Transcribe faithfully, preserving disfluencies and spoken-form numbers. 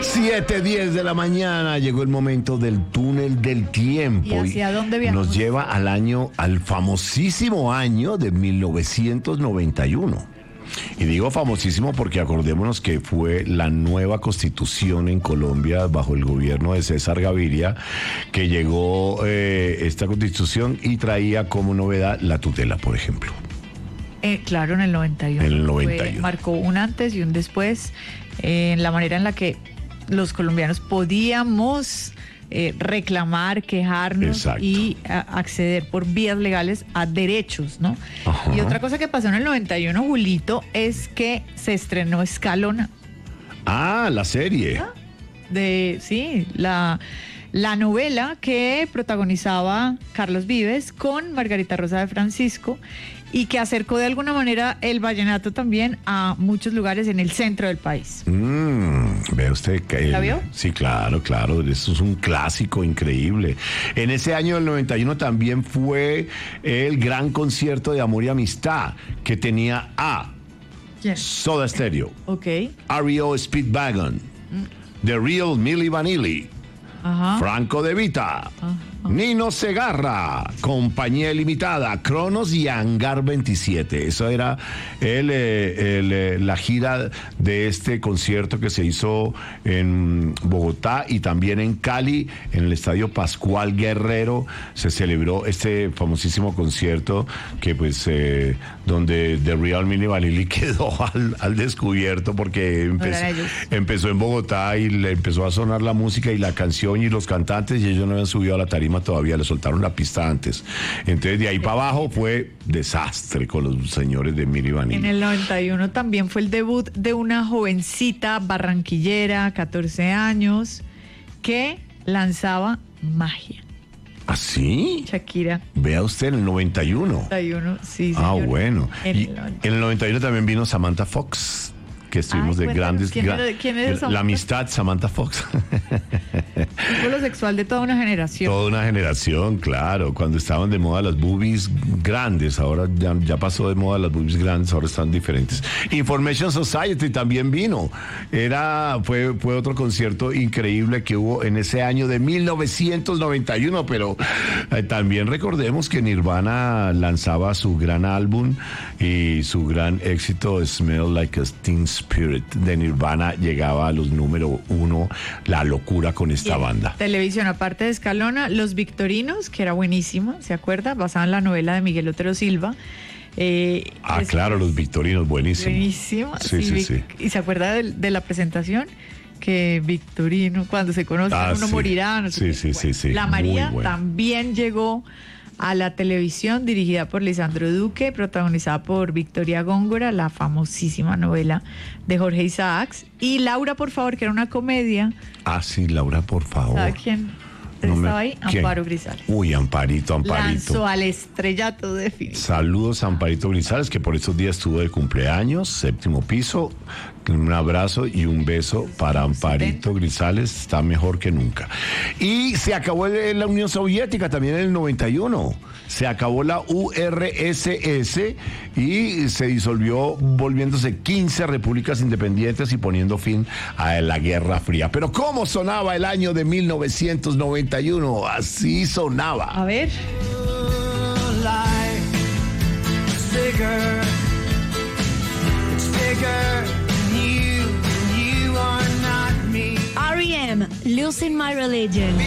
siete diez de la mañana llegó el momento del túnel del tiempo. ¿Y hacia dónde viajamos? Nos lleva al año, al famosísimo año de mil novecientos noventa y uno. Y digo famosísimo porque acordémonos que fue la nueva constitución en Colombia bajo el gobierno de César Gaviria, que llegó eh, esta constitución y traía como novedad la tutela, por ejemplo. Eh, claro, en el noventa y uno. En el noventa y uno. Fue, marcó un antes y un después eh, en la manera en la que los colombianos podíamos eh, reclamar, quejarnos Exacto. y a, acceder por vías legales a derechos, ¿no? Ajá. Y otra cosa que pasó en el noventa y uno, Julito, es que se estrenó Escalona. Ah, la serie. De, sí, la, la novela que protagonizaba Carlos Vives con Margarita Rosa de Francisco y que acercó de alguna manera el vallenato también a muchos lugares en el centro del país. Mm, ¿Ve usted? Que ¿La vio? Sí, claro, claro. Eso es un clásico increíble. En ese año del noventa y uno también fue el gran concierto de Amor y Amistad que tenía a ¿Quién? Soda Stereo, Ok. R E O Speedwagon, The Real Milli Vanilli, Ajá. Franco De Vita, Ajá. Nino Segarra, Compañía Limitada, Cronos y Hangar veintisiete. Eso era el, eh, el, eh, la gira de este concierto que se hizo en Bogotá y también en Cali, en el Estadio Pascual Guerrero. Se celebró este famosísimo concierto que pues eh, donde The Real Milli Vanilli quedó al, al descubierto porque empezó, empezó en Bogotá y le empezó a sonar la música y la canción y los cantantes y ellos no habían subido a la tarima todavía, le soltaron la pista antes. Entonces de ahí para abajo fue desastre con los señores de Milli Vanilli. En el noventa y uno también fue el debut de una jovencita barranquillera, catorce años, que lanzaba Magia. ¿Ah, sí? Shakira. Vea usted, en el noventa y uno. noventa y uno, sí, Ah, señor. bueno. En Y el noventa. en el noventa y uno también vino Samantha Fox, que estuvimos Ay, de cuéntanos, grandes... ¿quién gra- era- quién es la Samantha? amistad Samantha Fox. Símbolo sexual de toda una generación. Toda una generación, claro. Cuando estaban de moda las boobies grandes, ahora ya, ya pasó de moda las boobies grandes, ahora están diferentes. Information Society también vino. Era, fue, fue otro concierto increíble que hubo en ese año de mil novecientos noventa y uno, pero eh, también recordemos que Nirvana lanzaba su gran álbum y su gran éxito, Smell Like a Teen Spirit de Nirvana, llegaba a los número uno, la locura con esta Bien. banda. Televisión, aparte de Escalona, Los Victorinos, que era buenísima, ¿se acuerda? Basada en la novela de Miguel Otero Silva. Eh, Ah, es- claro, Los Victorinos, buenísimo. Buenísima. Sí, sí, Vic- sí. ¿Y se acuerda de, de la presentación? Que Victorino, cuando se conozcan, Ah, uno sí. morirá. No sé Sí, qué. sí, sí, sí. La Muy María buena. también llegó a la televisión, dirigida por Lisandro Duque, protagonizada por Victoria Góngora, la famosísima novela de Jorge Isaacs, y Laura, por favor, que era una comedia. Ah, sí, Laura, por favor. ¿Sabe quién No me- estaba ahí? ¿Quién? Amparo Grisales. Uy, Amparito, Amparito. Lanzó al estrellato definitivo. Saludos a Amparito Grisales, que por estos días estuvo de cumpleaños, séptimo piso. Un abrazo y un beso para Amparito Grisales, está mejor que nunca. Y se acabó el- la Unión Soviética también en el noventa y uno. Se acabó la U R S S y se disolvió, volviéndose quince repúblicas independientes y poniendo fin a la Guerra Fría. Pero ¿cómo sonaba el año de mil novecientos noventa y uno? Así sonaba. A ver. R E M, Losing My Religion.